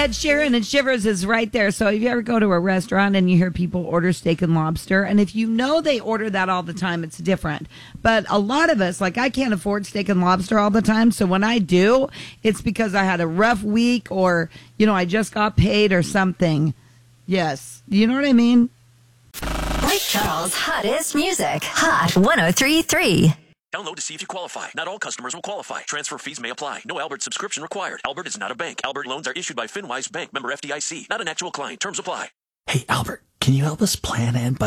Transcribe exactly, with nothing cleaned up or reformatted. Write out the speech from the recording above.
Ed Sheeran and Shivers is right there. So if you ever go to a restaurant and you hear people order steak and lobster, and if you know they order that all the time, it's different. But a lot of us, like I can't afford steak and lobster all the time. So when I do, it's because I had a rough week or, you know, I just got paid or something. Yes. You know what I mean? Lake Charles' hottest music. Hot one oh three point three. Download to see if you qualify. Not all customers will qualify. Transfer fees may apply. No Albert subscription required. Albert is not a bank. Albert loans are issued by FinWise Bank, member F D I C. Not an actual client. Terms apply. Hey, Albert, can you help us plan and budget